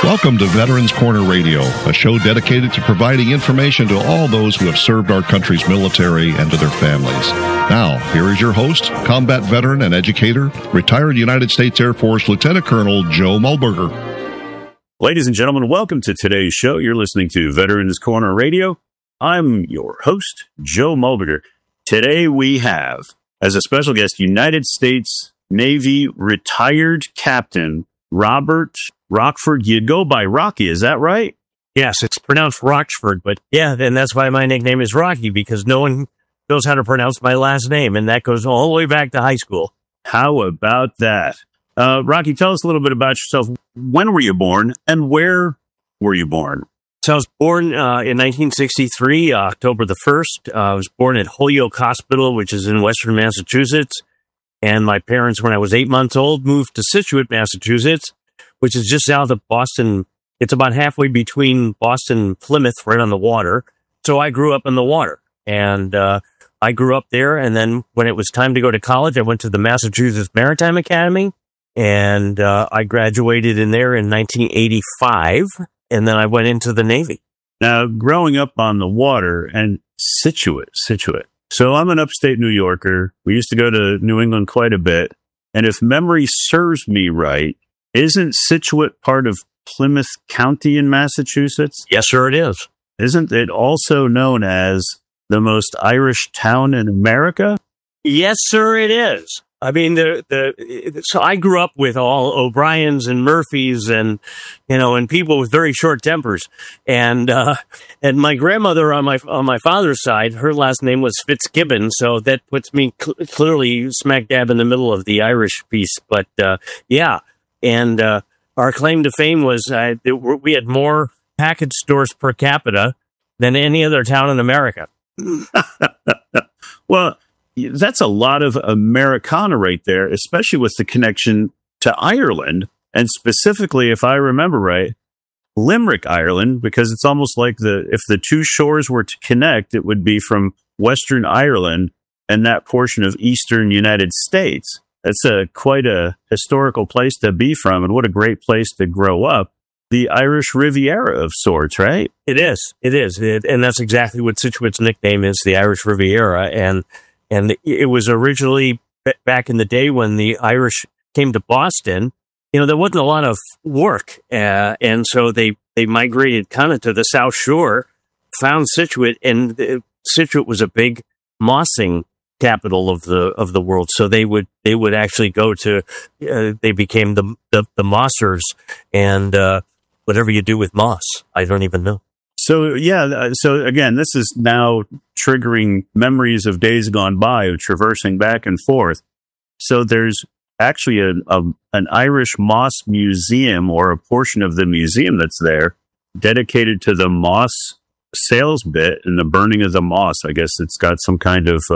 Welcome to Veterans Corner Radio, a show dedicated to providing information to all those who have served our country's military and to their families. Now, here is your host, combat veteran and educator, retired United States Air Force Lieutenant Colonel Joe Mullberger. Ladies and gentlemen, welcome to today's show. You're listening to Veterans Corner Radio. I'm your host, Joe Mullberger. Today we have, as a special guest, United States Navy retired Captain Robert Rockford. You go by Rocky, is that right? Yes, it's pronounced Rockford, but yeah, and that's why my nickname is Rocky, because no one knows how to pronounce my last name, and that goes all the way back to high school. How about that? Rocky, tell us a little bit about yourself. When were you born, and where were you born? So I was born in 1963, October the 1st. I was born at Holyoke Hospital, which is in western Massachusetts. And my parents, when I was 8 months old, moved to Scituate, Massachusetts, which is just south of Boston. It's about halfway between Boston and Plymouth, right on the water. So I grew up in the water. And I grew up there. And then when it was time to go to college, I went to the Massachusetts Maritime Academy. And I graduated in there in 1985. And then I went into the Navy. Now, growing up on the water and Scituate. So I'm an upstate New Yorker. We used to go to New England quite a bit. And if memory serves me right, isn't Scituate part of Plymouth County in Massachusetts? Yes, sir, it is. Isn't it also known as the most Irish town in America? Yes, sir, it is. I mean, so I grew up with all O'Briens and Murphys and, and people with very short tempers. And my grandmother on my father's side, her last name was Fitzgibbon. So that puts me clearly smack dab in the middle of the Irish piece. But, yeah. And, our claim to fame was, we had more package stores per capita than any other town in America. Well, that's a lot of Americana right there, especially with the connection to Ireland, and specifically, if I remember right, Limerick, Ireland, because it's almost like if the two shores were to connect, it would be from Western Ireland and that portion of Eastern United States. That's quite a historical place to be from, and what a great place to grow up. The Irish Riviera of sorts, right? It is. And that's exactly what Scituate's nickname is, the Irish Riviera. And it was originally back in the day when the Irish came to Boston, there wasn't a lot of work. And so they migrated kind of to the South Shore, found Scituate, and Scituate was a big mossing capital of the world. So they would actually go to, they became the mossers, and whatever you do with moss, I don't even know. So, yeah, so again, this is now triggering memories of days gone by of traversing back and forth. So there's actually an Irish moss museum, or a portion of the museum that's there, dedicated to the moss sales bit and the burning of the moss. I guess it's got some kind of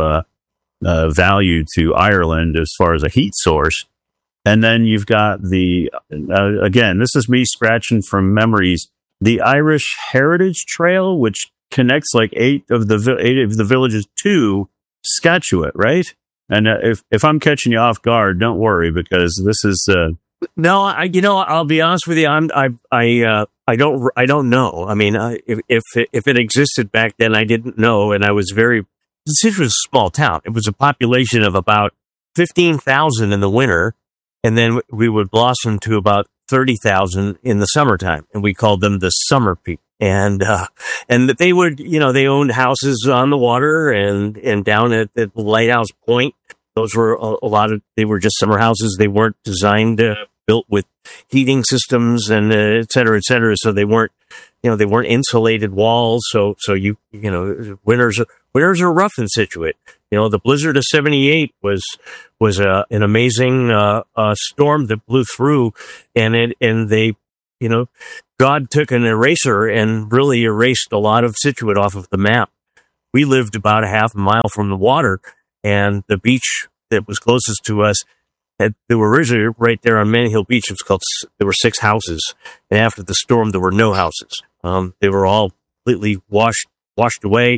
value to Ireland as far as a heat source. And then you've got again, this is me scratching from memories, the Irish Heritage Trail, which connects like eight of the villages to Scituate, right? And if I'm catching you off guard, don't worry, because this is no, I'll be honest with you, I don't know. I mean, if it existed back then, I didn't know, and I was Scituate was a small town. It was a population of about 15,000 in the winter, and then we would blossom to about 30,000 in the summertime, and we called them the summer people. And they would, they owned houses on the water and down at Lighthouse Point. Those were they were just summer houses. They weren't designed, built with heating systems and et cetera, et cetera. So they weren't insulated walls. So winters are rough in Scituate. The blizzard of '78 was an amazing storm that blew through, and they, God took an eraser and really erased a lot of Scituate off of the map. We lived about a half a mile from the water, and the beach that was closest to us they were originally right there on Manhill Beach. There were 6 houses, and after the storm, there were no houses. They were all completely washed away.